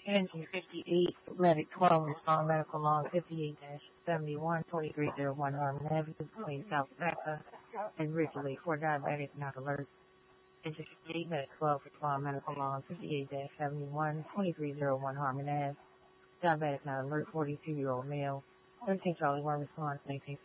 Engine 58, Medic 12, respond medical log 58-71, 2301 Harmon Avenue between South Mecca and Ridgely for diabetic not alert. Engine 58, Medic 12, respond medical log 58-71, 2301 Harmon Ave. Diabetic not alert, 42-year-old male. 13 Charlie 1 response, maintain